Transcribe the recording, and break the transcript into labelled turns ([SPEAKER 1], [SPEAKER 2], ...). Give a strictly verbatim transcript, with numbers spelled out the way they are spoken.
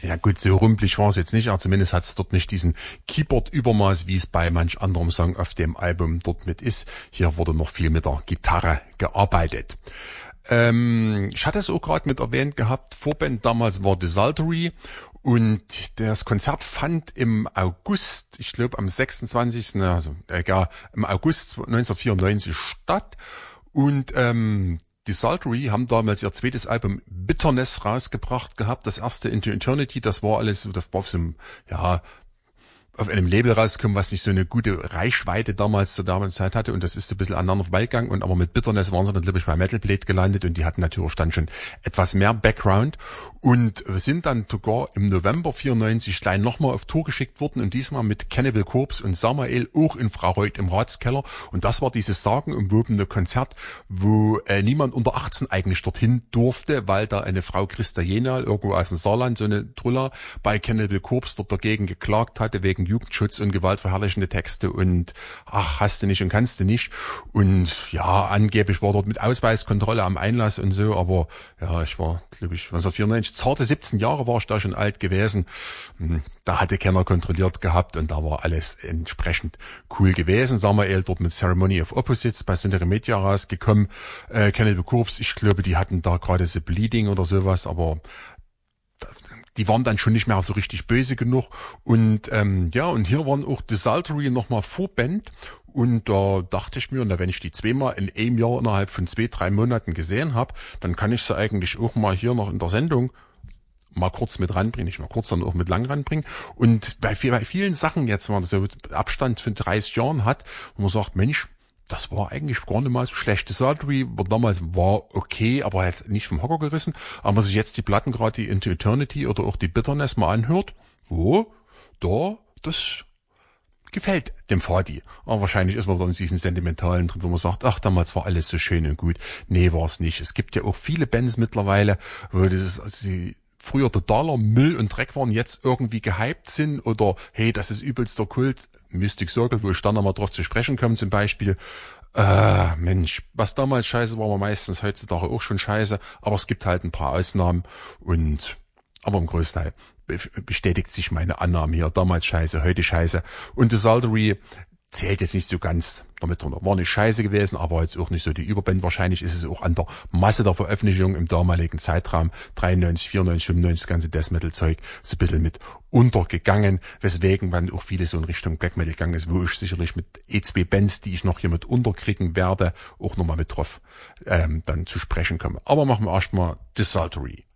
[SPEAKER 1] Ja gut, so rumpelig war es jetzt nicht, aber zumindest hat es dort nicht diesen Keyboard-Übermaß, wie es bei manch anderem Song auf dem Album dort mit ist. Hier wurde noch viel mit der Gitarre gearbeitet. Ähm, ich hatte es auch gerade mit erwähnt gehabt, Vorband damals war Desultory und das Konzert fand im August, ich glaube am sechsundzwanzigsten also egal, im August neunzehnhundertvierundneunzig statt und ähm, Desultory haben damals ihr zweites Album Bitterness rausgebracht gehabt, das erste Into Eternity, das war alles, das war auf so einem, ja, auf einem Label rausgekommen, was nicht so eine gute Reichweite damals zur damaligen Zeit hatte und das ist ein bisschen aneinander vorbeigegangen und aber mit Bitterness waren sie dann glaube ich bei Metal Blade gelandet und die hatten natürlich dann schon etwas mehr Background und sind dann sogar im November vierundneunzig gleich nochmal auf Tour geschickt worden und diesmal mit Cannibal Corpse und Samael auch in Fraureuth im Ratskeller und das war dieses sagenumwobene Konzert, wo äh, niemand unter achtzehn eigentlich dorthin durfte, weil da eine Frau Christa Jenal irgendwo aus dem Saarland, so eine Truller, bei Cannibal Corpse dort dagegen geklagt hatte wegen Jugendschutz und gewaltverherrlichende Texte und ach, hast du nicht und kannst du nicht. Und ja, angeblich war dort mit Ausweiskontrolle am Einlass und so, aber ja, ich war, glaube ich, neunzehnhundertvierundneunzig, zarte siebzehn Jahre war ich da schon alt gewesen. Da hatte keiner kontrolliert gehabt und da war alles entsprechend cool gewesen. Samael dort mit Ceremony of Opposites bei Syndere Media rausgekommen. Äh, Cannibal Corpse, ich glaube, die hatten da gerade The Bleeding oder sowas, aber die waren dann schon nicht mehr so richtig böse genug und ähm, ja, und hier waren auch Desultory nochmal Vorband und da dachte ich mir, na, wenn ich die zweimal in einem Jahr innerhalb von zwei, drei Monaten gesehen habe, dann kann ich sie eigentlich auch mal hier noch in der Sendung mal kurz mit ranbringen, nicht mal kurz, sondern auch mit lang ranbringen und bei, bei vielen Sachen jetzt, wenn man so Abstand von dreißig Jahren hat, wo man sagt, Mensch, das war eigentlich gar nicht mal so schlecht. Desultory war damals war okay, aber halt nicht vom Hocker gerissen. Aber wenn man sich jetzt die Platten, gerade die Into Eternity oder auch die Bitterness mal anhört, wo, da, das gefällt dem Vati. Aber wahrscheinlich ist man da in diesen Sentimentalen drin, wo man sagt, ach, damals war alles so schön und gut. Nee, war es nicht. Es gibt ja auch viele Bands mittlerweile, wo das ist, also die früher totaler Müll und Dreck waren, jetzt irgendwie gehypt sind oder hey, das ist übelster Kult, Mystic Circle, wo ich dann nochmal drauf zu sprechen komme zum Beispiel. Äh, Mensch, was damals scheiße war, war meistens heutzutage auch schon scheiße, aber es gibt halt ein paar Ausnahmen und aber im Großteil bestätigt sich meine Annahme hier, damals scheiße, heute scheiße und Desultory zählt jetzt nicht so ganz damit drunter. War nicht scheiße gewesen, aber jetzt auch nicht so die Überband. Wahrscheinlich ist es auch an der Masse der Veröffentlichung im damaligen Zeitraum dreiundneunzig, vierundneunzig, fünfundneunzig, das ganze Death Metal Zeug so ein bisschen mit untergegangen, weswegen man auch vieles so in Richtung Black Metal gegangen ist, wo ich sicherlich mit E zwei Bands, die ich noch hier mit unterkriegen werde, auch nochmal mit drauf ähm, dann zu sprechen komme. Aber machen wir erstmal Desultory.